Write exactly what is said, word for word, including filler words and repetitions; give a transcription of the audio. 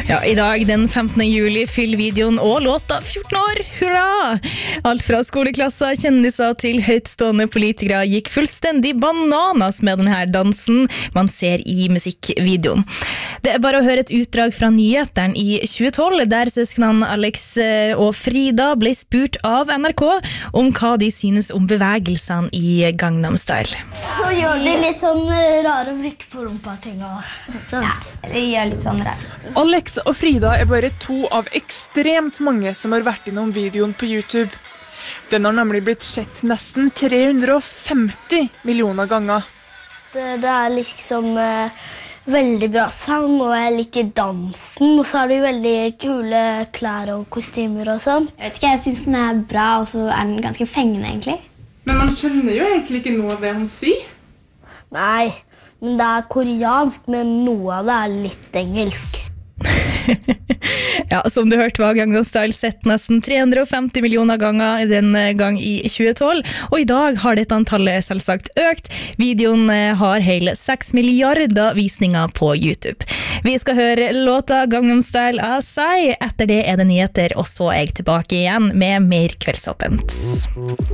Ja, i dag den femtende juli fyller videoen og låta fjorten år, hurra! Alt fra skoleklasser, kjendiser til høytstående politikere gikk fullstendig bananas med denne dansen man ser i musikkvideoen. Det er bare å høre et utdrag fra nyheteren i tjue tolv, der søsknene Alex og Frida ble spurt av N R K om hva de synes om bevegelsene i Gangnam Style. Så gjør de litt sånn rare vrikk på rumpa-ting og sånt. Ja, de gjør litt sånn rart. Alex og Frida er bare to av ekstremt mange som har vært innom videoen på YouTube. Den har nemlig blitt sett nesten tre hundre og femti millioner ganger. Det, det er liksom eh, veldig bra sang, og jeg liker dansen. Og så har de veldig kule klær og kostymer og sånt. Jeg vet ikke, jeg synes den er bra, og så er den ganske fengende egentlig. Men man skjønner jo egentlig ikke noe av det hun sier. Nei, men det er koreansk, men noe av det er litt engelsk. Ja, som du hørte var Gangnam Style sett nesten tre hundre og femti millioner ganger den gang i tjue tolv, og i dag har dette antallet selvsagt økt. Videoen har hele seks milliarder visninger på YouTube. Vi skal høre låta Gangnam Style av Psy. Etter det er det nyheter, og så er jeg tilbake igjen med mer Kveldsåpent.